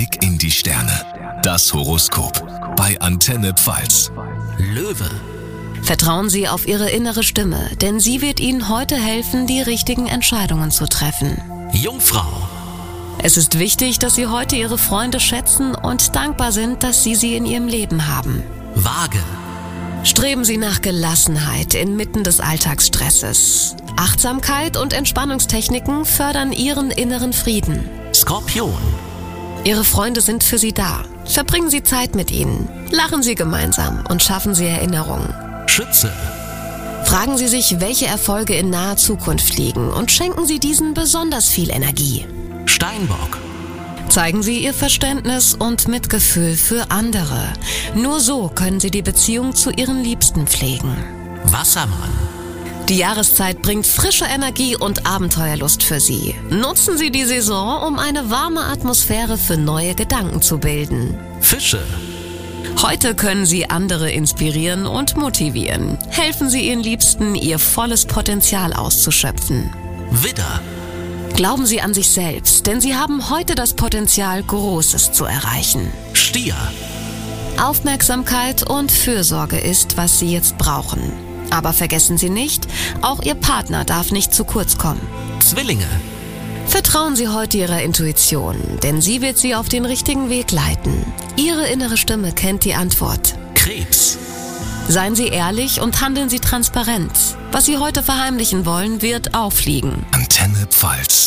Blick in die Sterne. Das Horoskop bei Antenne Pfalz. Löwe. Vertrauen Sie auf Ihre innere Stimme, denn sie wird Ihnen heute helfen, die richtigen Entscheidungen zu treffen. Jungfrau. Es ist wichtig, dass Sie heute Ihre Freunde schätzen und dankbar sind, dass Sie sie in Ihrem Leben haben. Waage. Streben Sie nach Gelassenheit inmitten des Alltagsstresses. Achtsamkeit und Entspannungstechniken fördern Ihren inneren Frieden. Skorpion. Ihre Freunde sind für Sie da. Verbringen Sie Zeit mit ihnen. Lachen Sie gemeinsam und schaffen Sie Erinnerungen. Schütze. Fragen Sie sich, welche Erfolge in naher Zukunft liegen und schenken Sie diesen besonders viel Energie. Steinbock. Zeigen Sie Ihr Verständnis und Mitgefühl für andere. Nur so können Sie die Beziehung zu Ihren Liebsten pflegen. Wassermann. Die Jahreszeit bringt frische Energie und Abenteuerlust für Sie. Nutzen Sie die Saison, um eine warme Atmosphäre für neue Gedanken zu bilden. Fische. Heute können Sie andere inspirieren und motivieren. Helfen Sie Ihren Liebsten, ihr volles Potenzial auszuschöpfen. Widder. Glauben Sie an sich selbst, denn Sie haben heute das Potenzial, Großes zu erreichen. Stier. Aufmerksamkeit und Fürsorge ist, was Sie jetzt brauchen. Aber vergessen Sie nicht, auch Ihr Partner darf nicht zu kurz kommen. Zwillinge. Vertrauen Sie heute Ihrer Intuition, denn sie wird Sie auf den richtigen Weg leiten. Ihre innere Stimme kennt die Antwort. Krebs. Seien Sie ehrlich und handeln Sie transparent. Was Sie heute verheimlichen wollen, wird auffliegen. Antenne Pfalz.